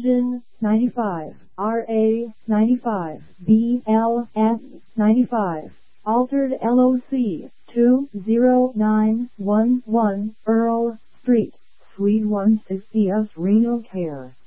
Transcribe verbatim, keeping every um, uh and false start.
Vision ninety-five, R A ninety-five, B L S ninety-five, Altered L O C two zero nine one one Earl Street, Suite one sixty S, Reno Care.